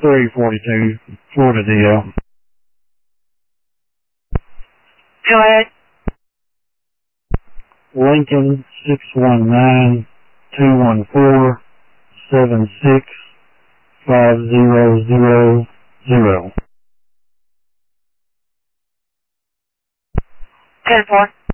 342, Florida DL. Go ahead. Lincoln 619-214-765000. 10-4.